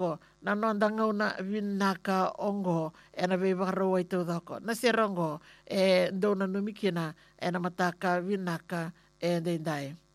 na no dangau na vinaka ongo e na vei wakaroa i tau dako. Na se rongo e dona numikina e na mataka vinaka e dei dai.